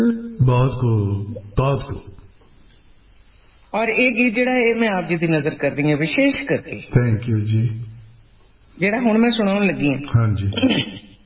बहुत खूब। और ये गीत जिहड़ा है मैं आप जी की नजर कर रही हूँ विशेष करके। थैंक यू जी। जिहड़ा हुण मैं सुनाउण लगी हाँ जी